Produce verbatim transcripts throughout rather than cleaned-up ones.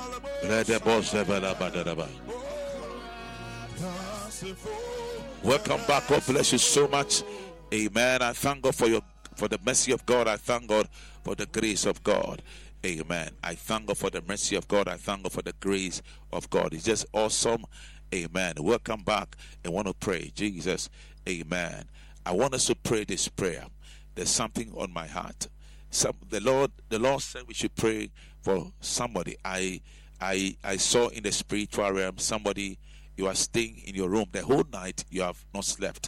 Welcome back. God bless you so much. Amen. I thank God for your for the mercy of God. I thank God for the grace of God. Amen. I thank God for the mercy of God. I thank God for the grace of God. It's just awesome. Amen. Welcome back. I want to pray. Jesus. Amen. I want us to pray this prayer. There's something on my heart. Some the Lord the Lord said we should pray for somebody. I I I saw in the spiritual realm somebody. You are staying in your room the whole night. You have not slept,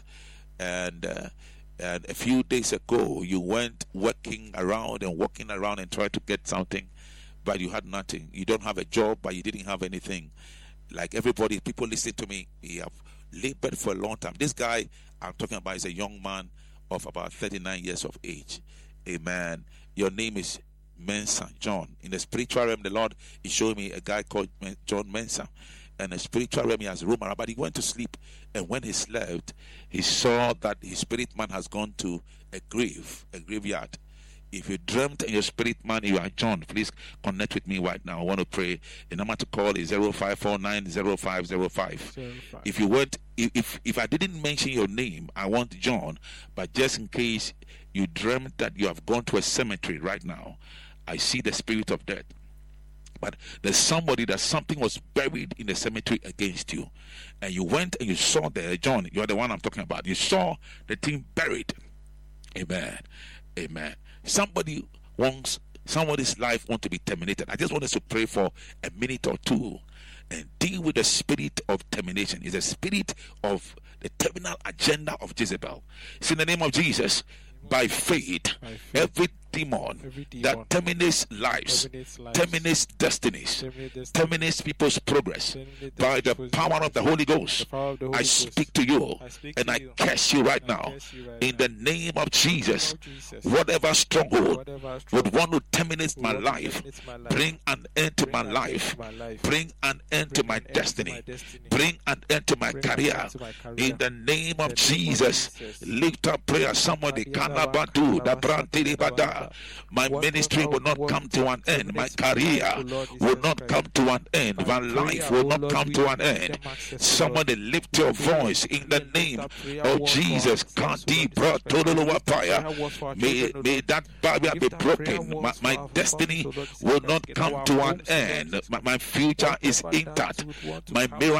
and uh, and a few days ago you went working around and walking around and tried to get something, but you had nothing. You don't have a job, but you didn't have anything. Like everybody, people listen to me. We have labored for a long time. This guy I'm talking about is a young man of about thirty-nine years of age. Amen. Your name is Mensah John. In the spiritual realm, the Lord is showing me a guy called John Mensah. And the spiritual realm, he has room around, but he went to sleep. And when he slept, he saw that his spirit man has gone to a grave, a graveyard. If you dreamt in your spirit man, you are John, please connect with me right now. I want to pray. The number to call is zero five four nine zero five zero five. If you went, if if I didn't mention your name, I want John, but just in case you dreamt that you have gone to a cemetery right now, I see the spirit of death. But there's somebody that something was buried in the cemetery against you. And you went and you saw there, John, you're the one I'm talking about. You saw the thing buried. Amen. Amen. Somebody wants, somebody's life wants to be terminated. I just want us to pray for a minute or two and deal with the spirit of termination. It's the spirit of the terminal agenda of Jezebel. It's in the name of Jesus. By faith, By faith, every demon, every demon that terminates lives, terminates, lives, terminates destinies, terminates, terminates people's progress, by the power of the Holy Ghost, the Holy I speak to you I speak and to I you. curse you right now. You right in now. the name of Jesus. Jesus. Whatever stronghold Whatever would want to terminate my life, my life, bring an end to my life, bring an end to my destiny, bring an end to my career. In the name of Jesus, lift up prayer. Somebody can my ministry will not come to an end. My career will not come to an end. My life will not come to an end. Somebody lift your voice in the name of Jesus. May, may that barrier be broken. My, my destiny will not come to an end. My, my future is intact. My miracle